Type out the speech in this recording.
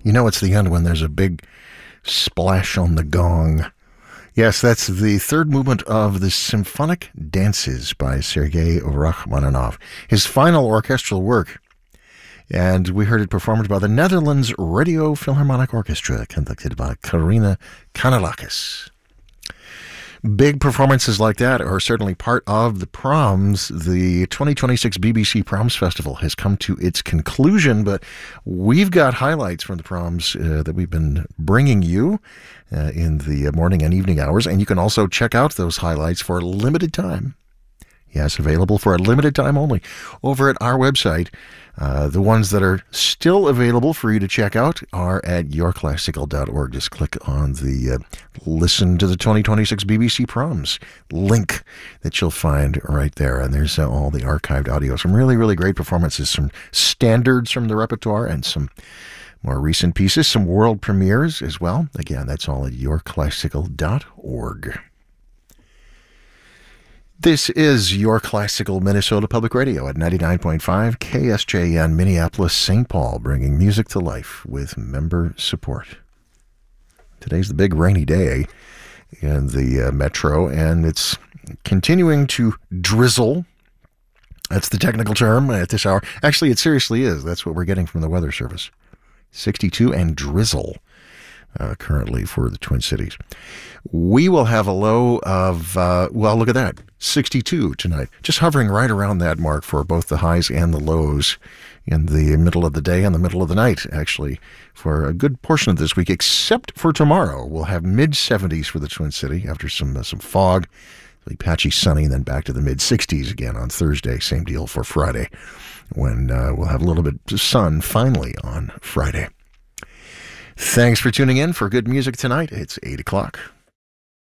You know it's the end when there's a big splash on the gong. Yes, that's the third movement of the Symphonic Dances by Sergei Rachmaninoff, his final orchestral work. And we heard it performed by the Netherlands Radio Philharmonic Orchestra, conducted by Karina Kanellakis. Big performances like that are certainly part of the proms. The 2026 BBC Proms Festival has come to its conclusion, but we've got highlights from the proms that we've been bringing you in the morning and evening hours, and you can also check out those highlights for a limited time. Yes, available for a limited time only over at our website. The ones that are still available for you to check out are at yourclassical.org. Just click on the Listen to the 2026 BBC Proms link that you'll find right there. And there's all the archived audio. Some really, really great performances, some standards from the repertoire and some more recent pieces, some world premieres as well. Again, that's all at yourclassical.org. This is Your Classical Minnesota Public Radio at 99.5 KSJN Minneapolis, St. Paul, bringing music to life with member support. Today's the big rainy day in the metro, and it's continuing to drizzle. That's the technical term at this hour. Actually, it seriously is. That's what we're getting from the Weather Service. 62 and drizzle. Currently for the Twin Cities. We will have a low of, look at that, 62 tonight. Just hovering right around that mark for both the highs and the lows in the middle of the day and the middle of the night, actually, for a good portion of this week, except for tomorrow. We'll have mid-70s for the Twin City after some fog. It'll be patchy sunny, and then back to the mid-60s again on Thursday. Same deal for Friday, when we'll have a little bit of sun finally on Friday. Thanks for tuning in for good music tonight. It's 8 o'clock.